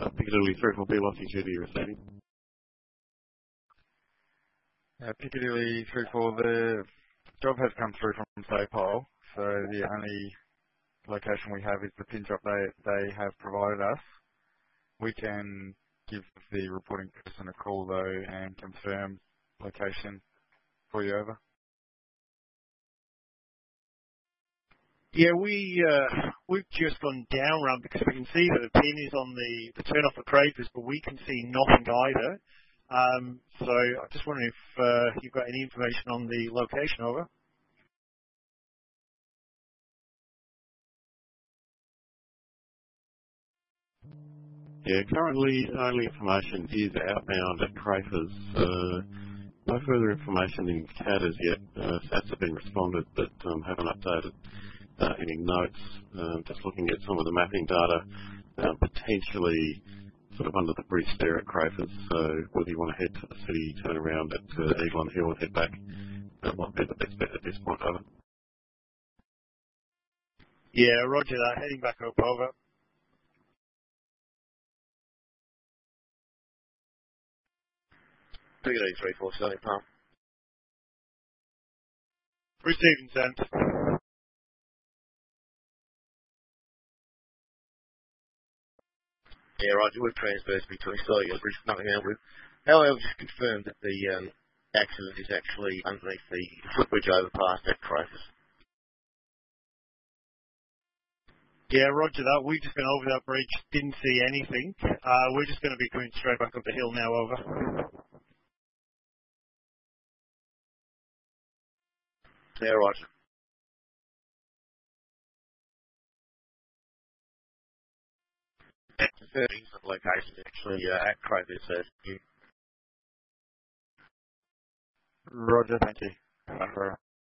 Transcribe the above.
Piccadilly 34B longitude, are you receiving? Piccadilly 34, the job has come through from SAPOL, so the only location we have is the pin drop they have provided us. We can give the reporting person a call though and confirm location for you. Over. Yeah, we've just gone down run because we can see that the pin is on the turn off for Crafers, but we can see nothing either. So I just wondering if you've got any information on the location. Over. Yeah, currently only information is outbound at Crafers. No further information in CAD as yet. SATs have been responded, but haven't updated any notes. Just looking at some of the mapping data, potentially sort of under the bridge there at Crafers. So whether you want to head to the city, turn around at Eglon Hill and head back, that might be the best bet at this point. Over. Yeah, roger that. Heading back up. Over. Piccadilly 34, Sterling Palm. Receiving sent. Yeah, roger. We've transversed between Sterling and Bridge, nothing else. However, just confirmed that the accident is actually underneath the footbridge overpass at Crafers. Yeah, roger that. We've just been over that bridge, didn't see anything. We're just going to be coming straight back up the hill now. Over. Yeah, roger. Confirming some locations actually at Crafers. Roger, thank you.